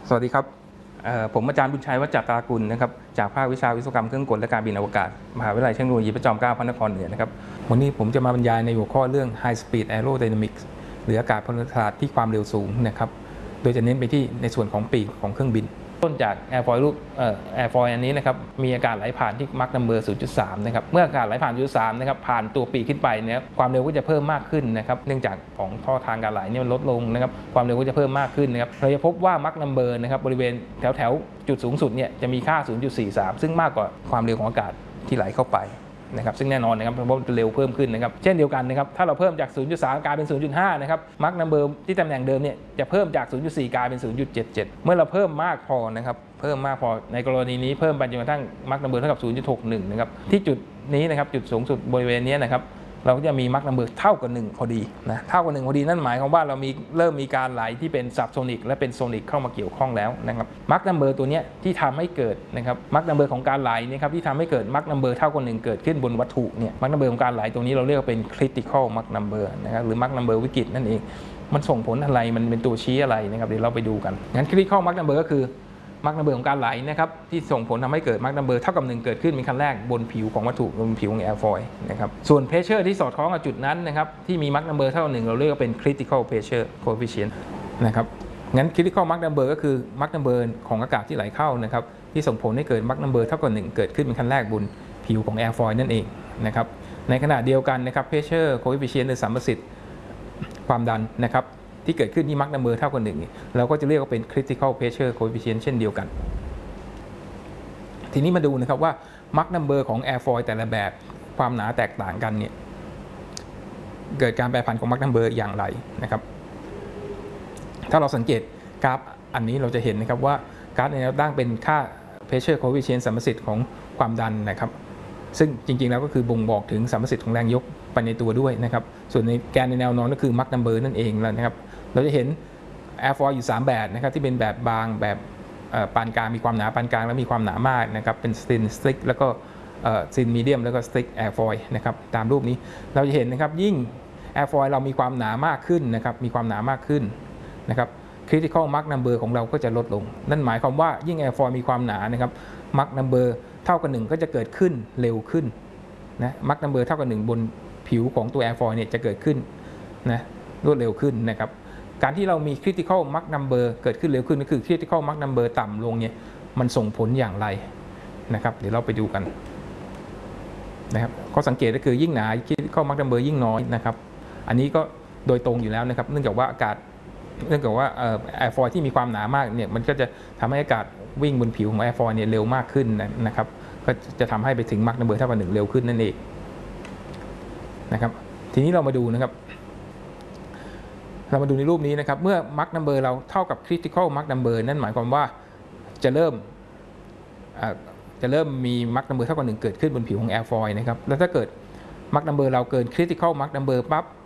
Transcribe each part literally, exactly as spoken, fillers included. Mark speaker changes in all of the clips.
Speaker 1: สวัสดีครับผมอาจารย์บุญชัยวัจจตรากุลนะครับจากภาควิชาวิศวกรรมเครื่องกลและการบินอวกาศมหาวิทยาลัยเทคโนโลยีพระจอมเกล้าพระนครเหนือนะครับวันนี้ผมจะมาบรรยายในหัวข้อเรื่อง High Speed Aerodynamics หรืออากาศพลศาสตร์ที่ความเร็วสูงนะครับโดยจะเน้นไปที่ในส่วนของปีกของเครื่องบินต้นจากแอร์ฟอยล์รูปเอ่อแอร์ฟอยล์อันนี้นะครับมีอากาศไหลผ่านที่มัคนัมเบอร์ ศูนย์จุดสาม นะครับเมื่ออากาศไหลผ่าน ศูนย์จุดสาม นะครับผ่านตัวปีกขึ้นไปเนี่ยความเร็วก็จะเพิ่มมากขึ้นนะครับเนื่องจากของท่อทางการไหลเนี่ยลดลงนะครับความเร็วก็จะเพิ่มมากขึ้นนะครับเราจะพบว่ามัคนัมเบอร์นะครับบริเวณแถวแถวจุดสูงสุดเนี่ยจะมีค่า ศูนย์จุดสี่สาม ซึ่งมากกว่าความเร็วของอากาศที่ไหลเข้าไปนะครับซึ่งแน่นอนนะครับเพราะว่าเร็วเพิ่มขึ้นนะครับเช่นเดียวกันนะครับถ้าเราเพิ่มจาก ศูนย์จุดสาม กลายเป็น ศูนย์จุดห้า นะครับมัคนัมเบอร์ที่ตำแหน่งเดิมเนี่ยจะเพิ่มจาก ศูนย์จุดสี่ กลายเป็น ศูนย์จุดเจ็ดเจ็ด เมื่อเราเพิ่มมากพอนะครับเพิ่มมากพอในกรณีนี้เพิ่มไปจนกระทั่งมัคนัมเบอร์เท่ากับ ศูนย์จุดหกหนึ่ง นะครับที่จุดนี้นะครับจุดสูงสุดบริเวณนี้นะครับเราก็จะมีมัคนัมเบอร์เท่ากับหนึ่งพอดีนะเท่ากับหนึ่งพอดีนั่นหมายความว่าเรามีเริ่มมีการไหลที่เป็นซับโซนิกและเป็นโซนิกเข้ามาเกี่ยวข้องแล้วนะครับมัคนัมเบอร์ตัวนี้ที่ทำให้เกิดนะครับมัคนัมเบอร์ของการไหลนี่ครับที่ทำให้เกิดมัคนัมเบอร์เท่ากับหนึ่งเกิดขึ้นบนวัตถุเนี่ยมัคนัมเบอร์ของการไหลตรงนี้เราเรียกว่าเป็น critical มัคนัมเบอร์นะครับหรือมัคนัมเบอร์วิกฤตนั่นเองมันส่งผลอะไรมันเป็นตัวชี้อะไรนะครับเดี๋ยวเราไปดูกันงั้น critical มัคนัมเบอร์ก็คือมัคนัมเบอร์ของการไหลนะครับที่ส่งผลทำให้เกิดมัคนัมเบอร์เท่ากับหนึ่งเกิดขึ้นเป็นขั้นแรกบนผิวของวัตถุบนผิวของแอร์ฟอยล์นะครับส่วนเพรสเชอร์ที่สอดคล้องกับจุดนั้นนะครับที่มีมัคนัมเบอร์เท่ากับหนึ่งเราเรียกว่าเป็น critical pressure coefficient นะครับงั้น critical มัคนัมเบอร์ก็คือมัคนัมเบอร์ของอากาศที่ไหลเข้านะครับที่ส่งผลให้เกิดมัคนัมเบอร์เท่ากับหนึ่งเกิดขึ้นเป็นขั้นแรกบนผิวของแอร์ฟอยล์นั่นเองนะครับในขณะเดียวกันนะครับ pressure coefficient หรือสัมประสิทธิ์ความดันนะครับที่เกิดขึ้นที่มัคนัมเบอร์เท่ากับหนึ่งเราก็จะเรียกว่าเป็น critical pressure coefficient เช่นเดียวกันทีนี้มาดูนะครับว่ามัคนัมเบอร์ของแอร์ฟอยล์แต่ละแบบความหนาแตกต่างกันเนี่ยเกิดการแปรผันของมัคนัมเบอร์อย่างไรนะครับถ้าเราสังเกตกราฟอันนี้เราจะเห็นนะครับว่ากราฟในแนวตั้งเป็นค่า pressure coefficient สัมประสิทธิ์ของความดันนะครับซึ่งจริงๆแล้วก็คือบ่งบอกถึงสัมประสิทธิ์ของแรงยกไปในตัวด้วยนะครับส่วนในแกนในแนวนอนก็คือมัคนัมเบอร์นั่นเองแล้วนะครับเราจะเห็นแอร์ฟอยล์อยู่สามแบบนะครับที่เป็นแบบบางแบบปานกลางมีความหนาปานกลางและมีความหนามากนะครับเป็นซินสติ๊กแล้วก็ซินมีเดียมแล้วก็สติ๊กแอร์ฟอยล์นะครับตามรูปนี้เราจะเห็นนะครับยิ่งแอร์ฟอยล์เรามีความหนามากขึ้นนะครับมีความหนามากขึ้นนะครับ critical Mach number ของเราก็จะลดลงนั่นหมายความว่ายิ่งแอร์ฟอยล์มีความหนานะครับ Mach number เท่ากับหนึ่งก็จะเกิดขึ้นเร็วขึ้นนะ Mach number เท่ากับหนึ่งบนผิวของตัวแอร์ฟอยล์เนี่ยจะเกิดขึ้นนะรวดเร็วขึ้นนะครับการที่เรามี critical Mach number เกิดขึ้นเร็วขึ้นก็คือ critical Mach number ต่ำลงเนี่ยมันส่งผลอย่างไรนะครับเดี๋ยวเราไปดูกันนะครับข้อสังเกตก็คือยิ่งหนา critical Mach number ยิ่งน้อยนะครับอันนี้ก็โดยตรงอยู่แล้วนะครับเนื่องจากว่าอากาศเนื่องจากว่าแอร์ฟอยล์ที่มีความหนามากเนี่ยมันก็จะทำให้อากาศวิ่งบนผิวของแอร์ฟอยล์เนี่ยเร็วมากขึ้นนะครับก็จะทำให้ไปถึง Mach number เท่ากับหนึ่งเร็วขึ้นนั่นเองนะครับทีนี้เรามาดูนะครับเรามาดูในรูปนี้นะครับเมื่อ Mach number เราเท่ากับ critical Mach number นั่นหมายความว่าจะเริ่มจะเริ่มมี Mach number เท่ากับหนึ่งเกิดขึ้นบนผิวของ air foil นะครับแล้วถ้าเกิด Mach number เราเกิน critical Mach number ปั๊บ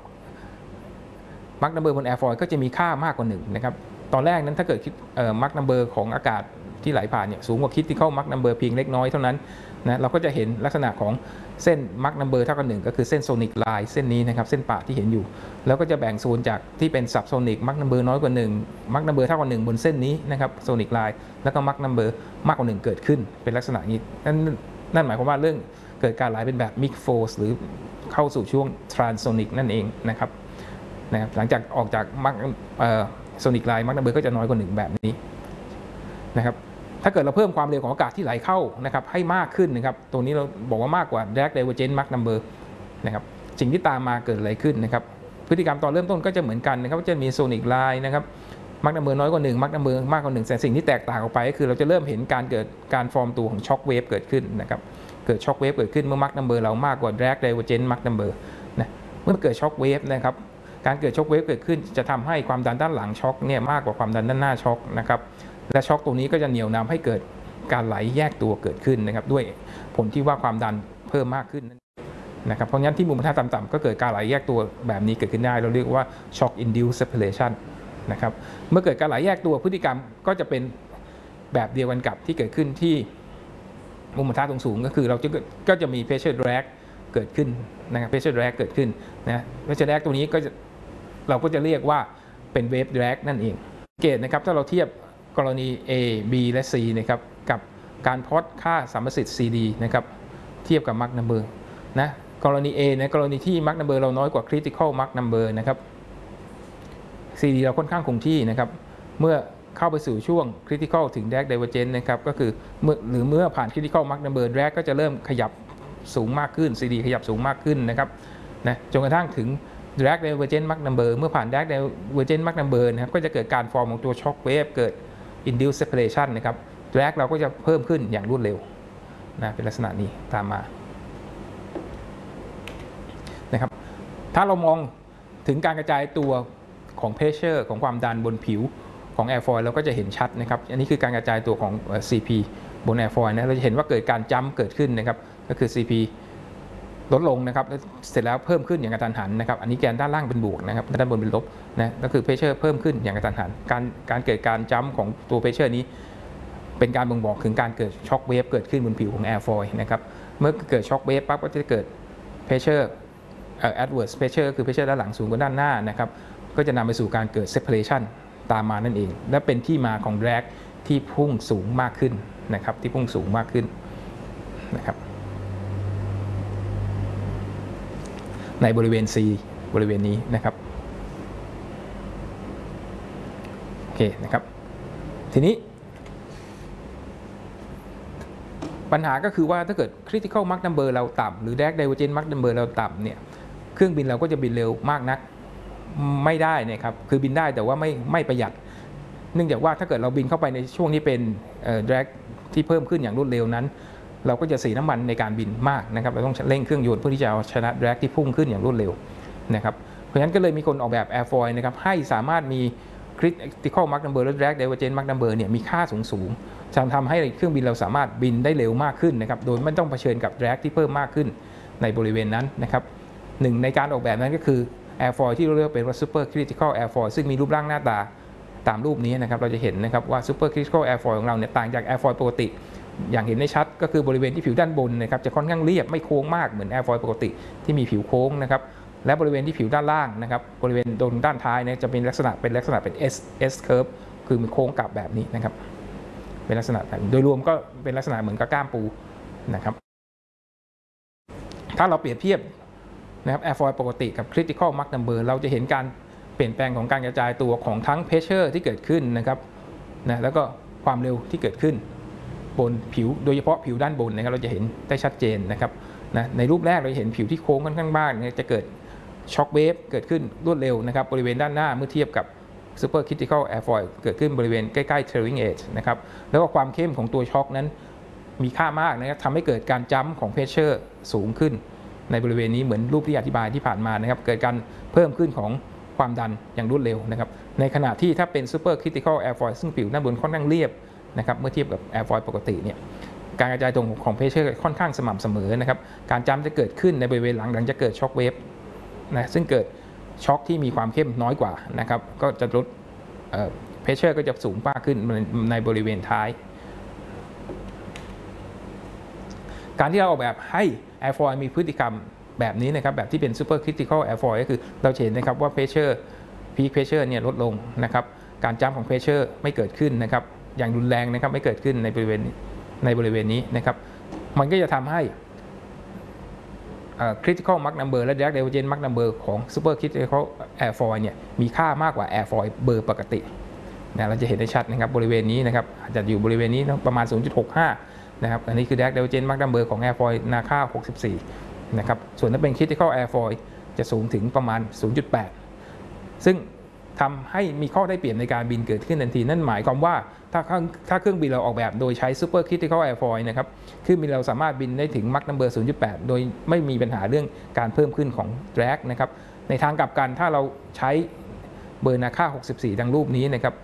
Speaker 1: Mach number บน air foil ก็จะมีค่ามากกว่าหนึ่งนะครับตอนแรกนั้นถ้าเกิด Mach number ของอากาศที่ไหลผ่านเนี่ยสูงกว่า critical Mach number เพียงเล็กน้อยเท่านั้นนะเราก็จะเห็นลักษณะของเส้น Mach number เท่ากับหนึ่งก็คือเส้น sonic line เส้นนี้นะครับเส้นปะที่เห็นอยู่แล้วก็จะแบ่งโซนจากที่เป็น subsonic Mach number น้อยกว่าหนึ่ง Mach number เท่ากับหนึ่งบนเส้นนี้นะครับ sonic line แล้วก็ Mach number มากกว่าหนึ่งเกิดขึ้นเป็นลักษณะนี้นั่นนั่นหมายความว่าเรื่องเกิดการไหลเป็นแบบ mixed force หรือเข้าสู่ช่วง transonic นั่นเองนะครับนะครับหลังจากออกจาก Mach sonic line Mach number ก็จะน้อยกว่าหนึ่งแบบนี้นะครับถ้าเกิดเราเพิ่มความเร็วของอากาศที่ไหลเข้านะครับให้มากขึ้นนะครับตรงนี้เราบอกว่ามากกว่า drag divergence Mach number นะครับสิ่งที่ตามมาเกิดอะไรขึ้นนะครับพฤติกรรมตอนเริ่มต้นก็จะเหมือนกันนะครับจะมี sonic line นะครับ Mach number น้อยกว่าหนึ่ง Mach number มากกว่าหนึ่งแต่สิ่งที่แตกต่างออกไปก็คือเราจะเริ่มเห็นการเกิดการฟอร์มตัวของ shock wave เกิดขึ้นนะครับเกิด shock wave เกิดขึ้นเมื่อ Mach number เรามากกว่า drag divergence Mach number นะเมื่อเกิด shock wave นะครับการเกิด shock wave เกิดขึ้นจะทำให้ความดันด้านหลังช็อคเนี่ยมากกว่าความดันด้านหน้าช็อคนะครับและช็อคตัวนี้ก็จะเหนี่ยวนำให้เกิดการไหลแยกตัวเกิดขึ้นนะครับด้วยผลที่ว่าความดันเพิ่มมากขึ้นนะครับเพราะงั้นที่มุมปะทะต่ำๆก็เกิดการไหลแยกตัวแบบนี้เกิดขึ้นได้เราเรียกว่า shock induced separation นะครับเมื่อเกิดการไหลแยกตัวพฤติกรรมก็จะเป็นแบบเดียวกันกับที่เกิดขึ้นที่มุมปะทะตรงสูงก็คือเราจะก็จะมี pressure drag เกิดขึ้นนะครับ pressure drag เกิดขึ้นนะ pressure drag ตัวนี้ก็จะเราก็จะเรียกว่าเป็น wave drag นั่นเองสังเกตนะครับถ้าเราเทียบกรณี A B และ C นะครับกับการพลอตค่าสัมประสิทธิ์ ซี ดี นะครับเทียบกับ Mach number นะกรณี A นะกรณีที่ Mach number เราน้อยกว่า critical Mach number นะครับ ซี ดี เราค่อนข้างคงที่นะครับเมื่อเข้าไปสู่ช่วง critical ถึง drag divergence นะครับก็คือเมื่อหรือเมื่อผ่าน critical Mach number drag ก็จะเริ่มขยับสูงมากขึ้น ซี ดี ขยับสูงมากขึ้นนะครับนะจนกระทั่งถึง drag divergence Mach number เมื่อผ่าน drag divergence Mach number นะครับก็จะเกิดการฟอร์มของตัว shock wave เกิด induced separation นะครับ drag เราก็จะเพิ่มขึ้นอย่างรวดเร็วนะเป็นลักษณะนี้ตามมานะครับถ้าเรามองถึงการกระจายตัวของ pressure ของความดันบนผิวของ airfoil เราก็จะเห็นชัดนะครับอันนี้คือการกระจายตัวของ ซี พี บน airfoil นะเราจะเห็นว่าเกิดการจัมป์เกิดขึ้นนะครับก็คือ ซี พี ลดลงนะครับเสร็จแล้วเพิ่มขึ้นอย่างกระทันหันนะครับอันนี้แกนด้านล่างเป็นบวกนะครับด้านบนเป็นลบนะก็คือ pressure เพิ่มขึ้นอย่างกระทันหันการการเกิดการจัมป์ของตัว pressure นี้เป็นการบ่งบอกถึงการเกิด shock wave เกิดขึ้นบนผิวของ airfoil นะครับเมื่อเกิด shock wave ปั๊บก็จะเกิด pressure เอ่อ adverse pressure คือ pressure ด้านหลังสูงกว่าด้านหน้านะครับก็จะนำไปสู่การเกิด separation ตามมานั่นเองและเป็นที่มาของ drag ที่พุ่งสูงมากขึ้นนะครับที่พุ่งสูงมากขึ้นนะครับในบริเวณ C บริเวณนี้นะครับโอเคนะครับทีนี้ปัญหาก็คือว่าถ้าเกิด critical Mach number เราต่ำหรือ drag divergence Mach number เราต่ำเนี่ยเครื่องบินเราก็จะบินเร็วมากนักไม่ได้นะครับคือบินได้แต่ว่าไม่ไม่ประหยัดเนื่องจากว่าถ้าเกิดเราบินเข้าไปในช่วงที่เป็น drag ที่เพิ่มขึ้นอย่างรวดเร็วนั้นเราก็จะเสียน้ำมันในการบินมากนะครับเราต้องเร่งเครื่องยนต์เพื่อที่จะเอาชนะ drag ที่พุ่งขึ้นอย่างรวดเร็วนะครับเพราะฉะนั้นก็เลยมีคนออกแบบ airfoil นะครับให้สามารถมี critical Mach number และ drag divergence Mach number เนี่ยมีค่าสูงๆจะทำให้เครื่องบินเราสามารถบินได้เร็วมากขึ้นนะครับโดยไม่ต้องเผชิญกับ drag ที่เพิ่มมากขึ้นในบริเวณนั้นนะครับหนึ่งในการออกแบบนั้นก็คือ airfoil ที่เราเรียกเป็นว่า super critical airfoil ซึ่งมีรูปร่างหน้าตาตามรูปนี้นะครับเราจะเห็นนะครับว่า super critical airfoil ของเราเนี่ยต่างจาก airfoil ปกติอย่างเห็นได้ชัดก็คือบริเวณที่ผิวด้านบนนะครับจะค่อนข้างเรียบไม่โค้งมากเหมือน airfoil ปกติที่มีผิวโค้งนะครับและบริเวณที่ผิวด้านล่างนะครับบริเวณตรงด้านท้ายเนี่ยจะเป็นลักษณะเป็นลักษณะเป็น S S curve คือมันโค้งกลับแบบนี้นะครับเป็นลักษณะแบบโดยรวมก็เป็นลักษณะเหมือนกับก้ามปูนะครับถ้าเราเปรียบเทียบนะครับ airfoil ปกติกับ critical Mach number เราจะเห็นการเปลี่ยนแปลงของการกระจายตัวของทั้ง pressure ที่เกิดขึ้นนะครับนะแล้วก็ความเร็วที่เกิดขึ้นบนผิวโดยเฉพาะผิวด้านบนนะครับเราจะเห็นได้ชัดเจนนะครับนะในรูปแรกเราเห็นผิวที่โค้งค่อนข้างมากจะเกิด shock wave เกิดขึ้นรวดเร็วนะครับบริเวณด้านหน้าเมื่อเทียบกับ super critical airfoil เกิดขึ้นบริเวณใกล้ๆ trailing edge นะครับแล้วก็ความเข้มของตัวช็อคนั้นมีค่ามากนะครับทำให้เกิดการจัมป์ของ pressure สูงขึ้นในบริเวณนี้เหมือนรูปที่อธิบายที่ผ่านมานะครับเกิดการเพิ่มขึ้นของความดันอย่างรวดเร็วนะครับในขณะที่ถ้าเป็น super critical airfoil ซึ่งผิวด้านบนค่อนข้างเรียบนะครับเมื่อเทียบกับ airfoil ปกติเนี่ยการกระจายตัวของ pressure ค่อนข้างสม่ำเสมอนะครับการจัมป์จะเกิดขึ้นในบริเวณหลังหลังจะเกิด shock wave นะซึ่งเกิดช็อคที่มีความเข้มน้อยกว่านะครับก็จะลด pressure ก็จะสูงมากขึ้นในบริเวณท้ายการที่เราออกแบบให้ airfoil มีพฤติกรรมแบบนี้นะครับแบบที่เป็น super critical airfoil ก็คือเราเห็นนะครับว่า pressure peak pressure เนี่ยลดลงนะครับการจัมป์ของ pressure ไม่เกิดขึ้นนะครับอย่างรุนแรงนะครับไม่เกิดขึ้นในบริเวณในบริเวณนี้นะครับมันก็จะทำให้ critical Mach number และ drag divergence Mach number ของ super critical airfoil เนี่ยมีค่ามากกว่า airfoil เบอร์ปกตินะเราจะเห็นได้ชัดนะครับบริเวณนี้นะครับอาจจะอยู่บริเวณนี้ประมาณ ศูนย์จุดหกห้า นะครับอันนี้คือ drag divergence Mach number ของ airfoil นาค่าหกสิบสี่นะครับส่วนถ้าเป็น critical airfoil จะสูงถึงประมาณ ศูนย์จุดแปด ซึ่งทำให้มีข้อได้เปรียบในการบินเกิดขึ้นทันทีนั่นหมายความว่าถ้าถ้าเครื่องบินเราออกแบบโดยใช้ super critical airfoil นะครับเครื่องบินเราสามารถบินได้ถึง Mach number ศูนย์จุดแปด โดยไม่มีปัญหาเรื่องการเพิ่มขึ้นของ drag นะครับในทางกลับกันถ้าเราใช้เบอร์นาค่าหกสิบสี่ดังรูปนี้นะครับ